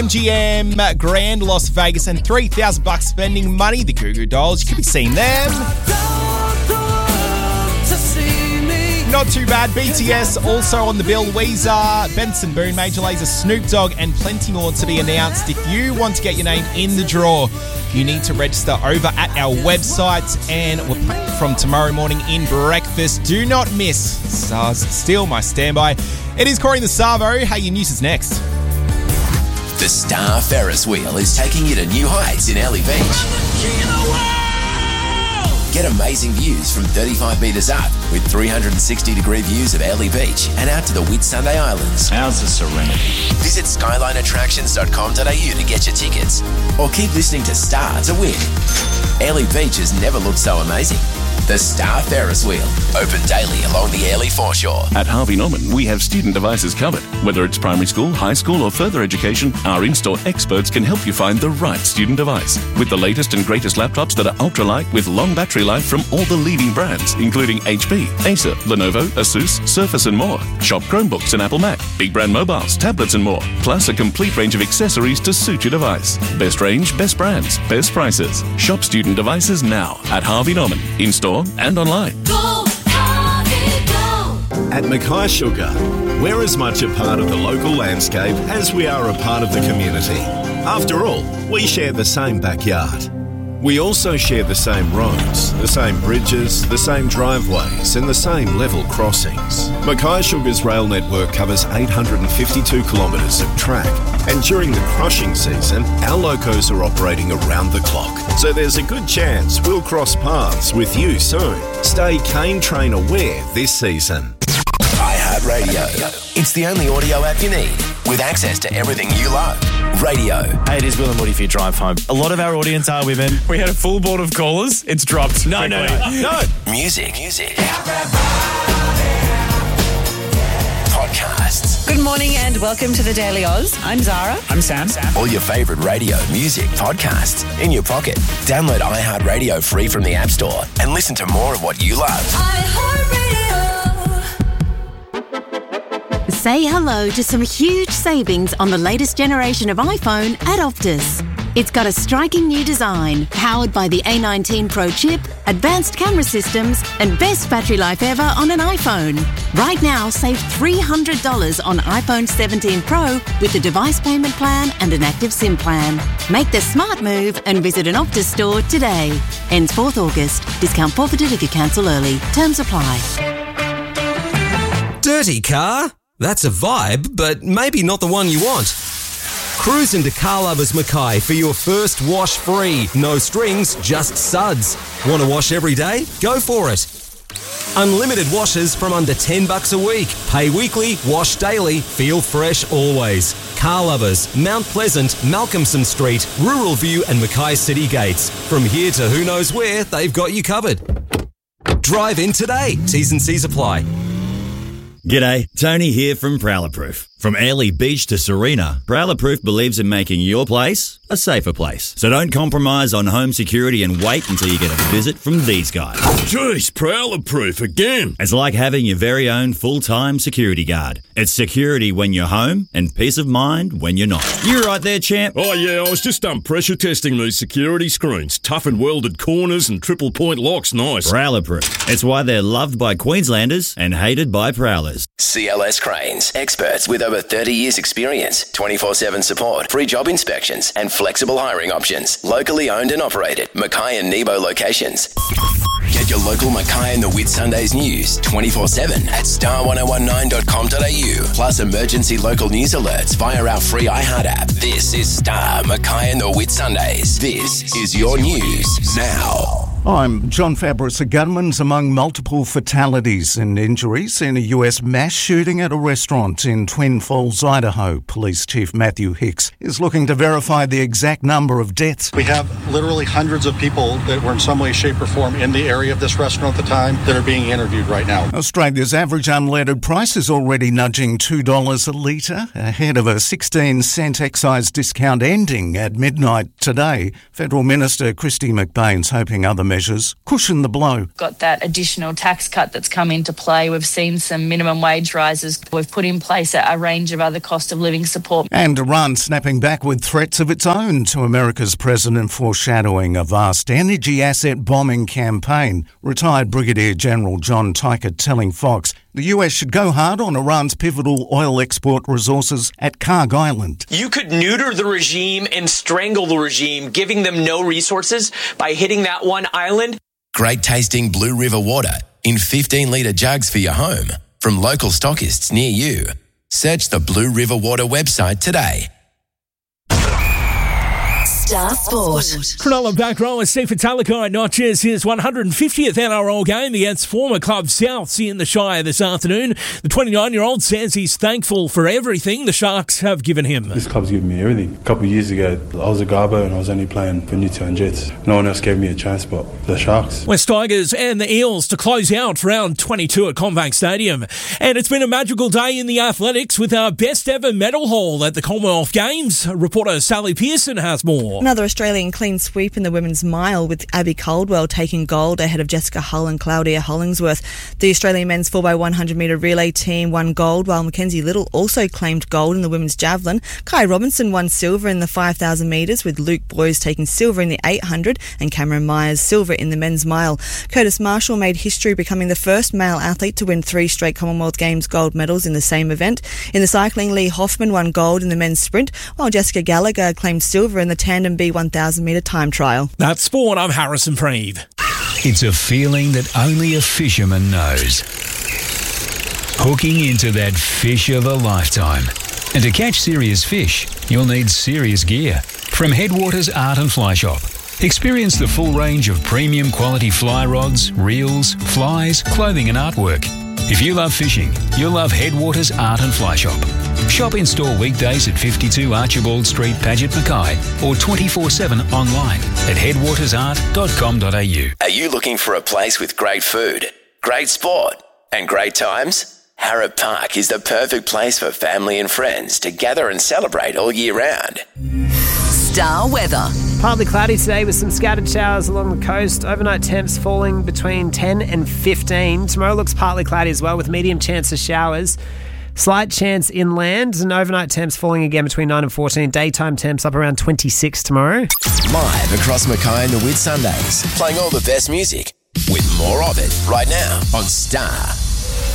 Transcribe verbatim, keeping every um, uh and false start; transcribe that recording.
M G M Grand Las Vegas and three thousand bucks spending money. The Goo Goo Dolls, you could be seeing them. Not too bad. B T S also on the bill. Weezer, Benson Boone, Major Lazer, Snoop Dogg, and plenty more to be announced. If you want to get your name in the draw, you need to register over at our website. And we're playing from tomorrow morning in breakfast. Do not miss Stars Still, my standby. It is Corey the Savo. Hey, your news is next. The Star Ferris wheel is taking you to new heights in Early Beach. Get amazing views from thirty-five metres up with three hundred sixty degree views of Early Beach and out to the Whitsunday Islands. How's the serenity? Visit skyline attractions dot com dot a u to get your tickets or keep listening to Star to win. Early Beach has never looked so amazing. The Star Ferris wheel, open daily along the Airlie foreshore. At Harvey Norman, we have student devices covered. Whether it's primary school, high school, or further education, our in-store experts can help you find the right student device. With the latest and greatest laptops that are ultralight with long battery life from all the leading brands, including H P, Acer, Lenovo, Asus, Surface, and more. Shop Chromebooks and Apple Mac, big brand mobiles, tablets, and more. Plus a complete range of accessories to suit your device. Best range, best brands, best prices. Shop student devices now at Harvey Norman, in-store and online. Go, Harvey, go! At Mackay Sugar, we're as much a part of the local landscape as we are a part of the community. After all, we share the same backyard. We also share the same roads, the same bridges, the same driveways, and the same level crossings. Mackay Sugar's rail network covers eight hundred fifty-two kilometres of track, and during the crushing season, our locos are operating around the clock. So there's a good chance we'll cross paths with you soon. Stay Cane Train aware this season. iHeartRadio. It's the only audio app you need with access to everything you love. Radio. Hey, it is Will and Woody for your drive home. A lot of our audience are women. We had a full board of callers. It's dropped. No, no, no, no. Music. Music. Podcasts. Good morning and welcome to the Daily Oz. I'm Zara. I'm Sam. Sam. All your favourite radio, music, podcasts in your pocket. Download iHeartRadio free from the App Store and listen to more of what you love. iHeartRadio. Say hello to some huge savings on the latest generation of iPhone at Optus. It's got a striking new design, powered by the A nineteen Pro chip, advanced camera systems, and best battery life ever on an iPhone. Right now, save three hundred dollars on iPhone seventeen Pro with a device payment plan and an active SIM plan. Make the smart move and visit an Optus store today. Ends fourth August. Discount forfeited if you cancel early. Terms apply. Dirty car? That's a vibe, but maybe not the one you want. Cruise into Car Lovers Mackay for your first wash free. No strings, just suds. Want to wash every day? Go for it. Unlimited washes from under ten bucks a week. Pay weekly, wash daily, feel fresh always. Car Lovers, Mount Pleasant, Malcolmson Street, Rural View and Mackay City Gates. From here to who knows where, they've got you covered. Drive in today. T's and C's apply. G'day, Tony here from Prowler Proof. From Airlie Beach to Serena, Prowler Proof believes in making your place a safer place. So don't compromise on home security and wait until you get a visit from these guys. Jeez, Prowler Proof again. It's like having your very own full-time security guard. It's security when you're home and peace of mind when you're not. You right there, champ? Oh yeah, I was just um, pressure testing these security screens. Tough and welded corners and triple point locks, nice. Prowler Proof. It's why they're loved by Queenslanders and hated by Prowlers. C L S Cranes, experts with over thirty years experience, twenty-four seven support, free job inspections and flexible hiring options. Locally owned and operated. Mackay and Nebo locations. Get your local Mackay and the Whitsundays news twenty-four seven at star ten nineteen dot com dot a u. Plus emergency local news alerts via our free iHeart app. This is Star, Mackay and the Whitsundays. This is your news now. I'm John Fabris. A gunman's among multiple fatalities and injuries in a U S mass shooting at a restaurant in Twin Falls, Idaho. Police Chief Matthew Hicks is looking to verify the exact number of deaths. We have literally hundreds of people that were in some way, shape or form in the area of this restaurant at the time that are being interviewed right now. Australia's average unleaded price is already nudging two dollars a litre, ahead of a sixteen cent excise discount ending at midnight today. Federal Minister Christy McBain's hoping other measures cushion the blow. Got that additional tax cut that's come into play. We've seen some minimum wage rises. We've put in place a, a range of other cost of living support. And Iran snapping back with threats of its own to America's president, foreshadowing a vast energy asset bombing campaign. Retired Brigadier General John Tykert telling Fox the U S should go hard on Iran's pivotal oil export resources at Karg Island. You could neuter the regime and strangle the regime, giving them no resources by hitting that one island. Great tasting Blue River water in fifteen litre jugs for your home from local stockists near you. Search the Blue River Water website today. Star Sport. Cronulla back rower Stephen Talakai notches his one hundred fiftieth N R L game against former club Souths in the Shire this afternoon. The twenty-nine-year-old says he's thankful for everything the Sharks have given him. This club's given me everything. A couple of years ago, I was a Garbo and I was only playing for Newtown Jets. No one else gave me a chance but the Sharks. West Tigers and the Eels to close out round twenty-two at CommBank Stadium. And it's been a magical day in the athletics with our best ever medal haul at the Commonwealth Games. Reporter Sally Pearson has more. Another Australian clean sweep in the women's mile with Abby Caldwell taking gold ahead of Jessica Hull and Claudia Hollingsworth. The Australian men's four by one hundred metre relay team won gold while Mackenzie Little also claimed gold in the women's javelin. Kai Robinson won silver in the five thousand metres with Luke Boyes taking silver in the eight hundred and Cameron Myers silver in the men's mile. Curtis Marshall made history becoming the first male athlete to win three straight Commonwealth Games gold medals in the same event. In the cycling, Lee Hoffman won gold in the men's sprint while Jessica Gallagher claimed silver in the tandem B one thousand metre time trial. That's sport. I'm Harrison Freed. It's a feeling that only a fisherman knows. Hooking into that fish of a lifetime. And to catch serious fish, you'll need serious gear. From Headwaters Art and Fly Shop. Experience the full range of premium quality fly rods, reels, flies, clothing and artwork. If you love fishing, you'll love Headwaters Art and Fly Shop. Shop in store weekdays at fifty-two Archibald Street, Paget, Mackay, or twenty-four seven online at headwaters art dot com dot a u. Are you looking for a place with great food, great sport, and great times? Harrop Park is the perfect place for family and friends to gather and celebrate all year round. Star weather. Partly cloudy today with some scattered showers along the coast. Overnight temps falling between ten and fifteen. Tomorrow looks partly cloudy as well with medium chance of showers. Slight chance inland and overnight temps falling again between nine and fourteen. Daytime temps up around twenty-six tomorrow. Live across Mackay and the Whit Sundays, playing all the best music with more of it right now on Star.